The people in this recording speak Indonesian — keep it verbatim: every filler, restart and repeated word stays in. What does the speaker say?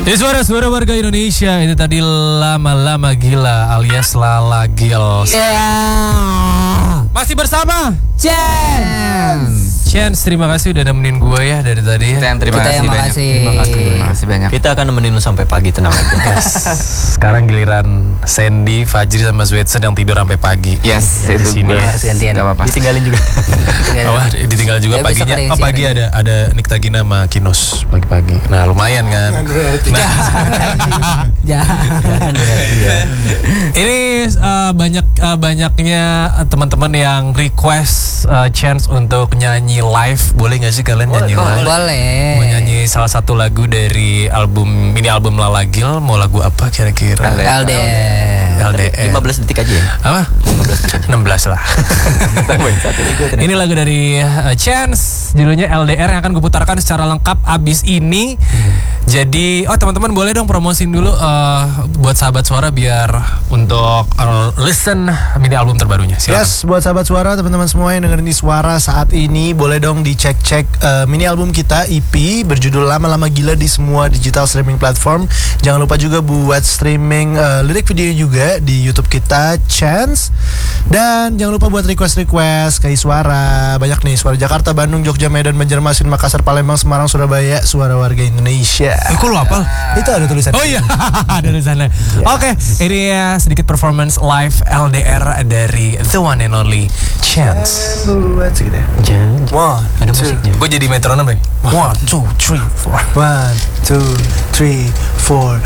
Di suara-suara warga Indonesia itu tadi lama-lama gila alias Lala Gil. Yeah. Masih bersama Chance. Chance, terima kasih udah nemenin gue ya dari tadi. Kita yang terima Kita kasih yang banyak. makasih. Terima kasih. Terima kasih banyak. Kita akan nemenin lu sampai pagi, tenang aja. Sekarang giliran Sandy, Fajri sama Zwetsen yang tidur sampai pagi. Yes, Ya, di itu sini gue. ya. Gantian. Gak apa-apa. Ditinggalin juga. Oh, ditinggal juga Ya, besok paginya. ada yang Oh, pagi siaran. ada ada Nikta Gina sama Kinus pagi-pagi. Nah, lumayan kan. Nah, Jangan. ini uh, banyak uh, banyaknya uh, teman-teman yang request uh, Chance untuk nyanyi live. Boleh nggak sih kalian nyanyi Oh, live? boleh. Mau nyanyi salah satu lagu dari album mini album Lala Gil. Mau lagu apa kira-kira? L D R. L D R. L D R. lima belas detik aja ya. Apa? enam belas lah. Ini lagu dari uh, Chance, judulnya L D R yang akan gue putarkan secara lengkap abis ini. Jadi, oh teman-teman boleh dong promosin dulu uh, buat sahabat suara biar untuk uh, listen mini album terbarunya. Silakan. Yes, buat sahabat suara, teman-teman semua yang dengerin di suara saat ini, boleh dong dicek-cek uh, mini album kita E P berjudul Lama-Lama Gila di semua digital streaming platform. Jangan lupa juga buat streaming uh, lirik video juga di YouTube kita Chance. Dan jangan lupa buat request-request kayak suara. Banyak nih, suara Jakarta, Bandung, Jogja, Medan, Banjarmasin, Makassar, Palembang, Semarang, Surabaya, suara warga Indonesia. Eh, kok lu hafal? Itu ada tulisan. Oh iya, ada di sana. Oke, ini ya sedikit performance live L D R dari the one and only Chance. Buat segitu ya. Jangan. One, Ada two, musiknya. Gue jadi metronom nih. One, two, three, four. One, two, three, four.